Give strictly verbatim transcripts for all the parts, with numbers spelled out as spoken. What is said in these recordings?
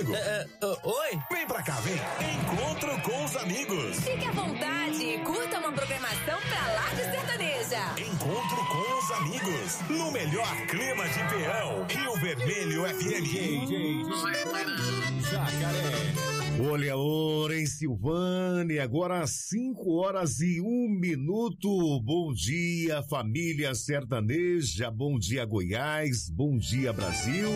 amigo. É, é, uh, oi? Vem pra cá, vem. Encontro com os amigos. Fique à vontade e curta uma programação pra lá de sertaneja. Encontro com os amigos. No melhor clima de peão. Rio Vermelho F M. Jacaré. Olha a hora em Silvânia, agora às cinco horas e um minuto. Bom dia, família sertaneja, bom dia, Goiás, bom dia, Brasil.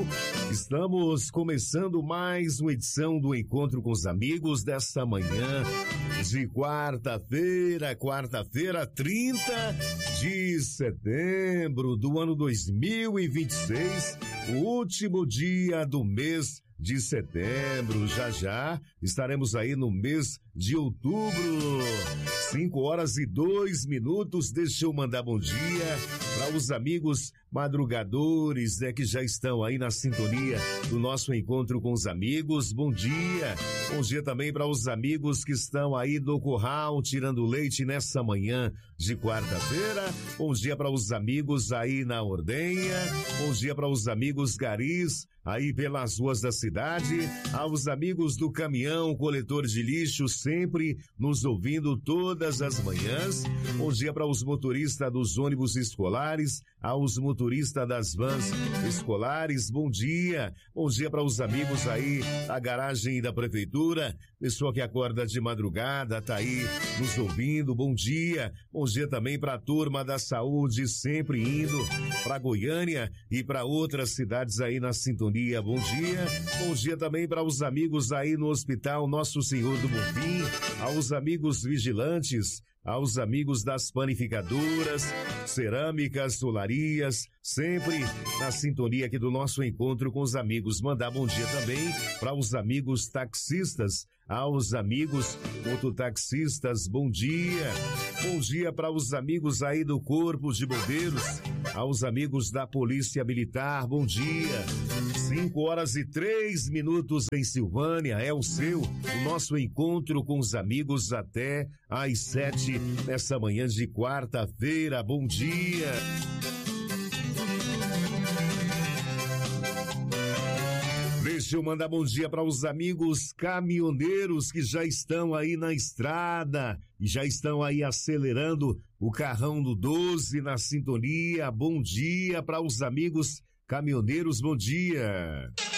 Estamos começando mais uma edição do Encontro com os Amigos desta manhã de quarta-feira, quarta-feira, trinta de setembro do ano dois mil e vinte e seis, o último dia do mês de setembro. Já já estaremos aí no mês de outubro. Cinco horas e dois minutos. Deixa eu mandar bom dia para os amigos madrugadores, né, que já estão aí na sintonia do nosso Encontro com os Amigos. Bom dia. Bom dia também para os amigos que estão aí no curral tirando leite nessa manhã de quarta-feira. Bom dia para os amigos aí na ordenha. Bom dia para os amigos garis aí pelas ruas da cidade. Aos amigos do caminhão coletor de lixo sempre nos ouvindo todas as manhãs. Bom dia para os motoristas dos ônibus escolares, aos motoristas das vans escolares. Bom dia. Bom dia para os amigos aí da garagem da prefeitura, pessoa que acorda de madrugada, tá aí nos ouvindo. Bom dia. Bom dia também para a turma da saúde, sempre indo para Goiânia e para outras cidades aí na sintonia. Bom dia. Bom dia também para os amigos aí no Hospital Nosso Senhor do Bonfim, aos amigos vigilantes, aos amigos das panificadoras, cerâmicas, solarias, sempre na sintonia aqui do nosso Encontro com os Amigos. Mandar bom dia também para os amigos taxistas, aos amigos mototaxistas, bom dia. Bom dia para os amigos aí do Corpo de Bombeiros, aos amigos da Polícia Militar, bom dia. Cinco horas e três minutos em Silvânia, é o seu, o nosso Encontro com os Amigos até às sete, nessa manhã de quarta-feira. Bom dia. Deixa eu mandar bom dia para os amigos caminhoneiros que já estão aí na estrada e já estão aí acelerando o carrão do doze na sintonia. Bom dia para os amigos caminhoneiros, bom dia.